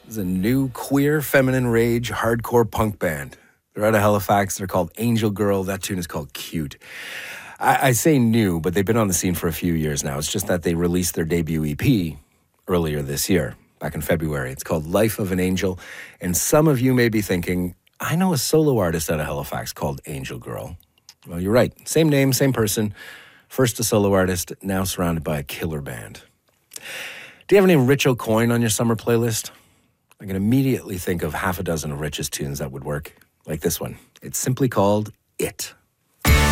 It's a new queer feminine rage hardcore punk band. They're out of Halifax. They're called Angel Girl. That tune is called Cute. I say new, but they've been on the scene for a few years now. It's just that they released their debut EP earlier this year, back in February. It's called Life of an Angel. And some of you may be thinking, I know a solo artist out of Halifax called Angel Girl. Well, you're right. Same name, same person. First a solo artist, now surrounded by a killer band. Do you have any Rich O'Coin on your summer playlist? I can immediately think of half a dozen of Rich's tunes that would work, like this one. It's simply called It.